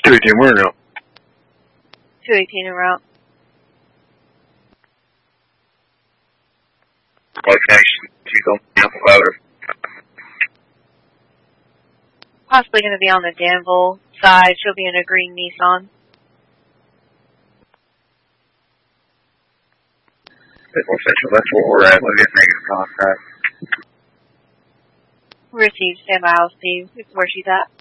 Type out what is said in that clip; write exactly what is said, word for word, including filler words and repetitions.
two eighteen, where now? two eighteen en route. Location, she's on the Apple Motor. Possibly going to be on the Danville side. She'll be in a green Nissan. Central, that's where we're at. We'll get negative contact. Receive, stand by, I'll see where she's at.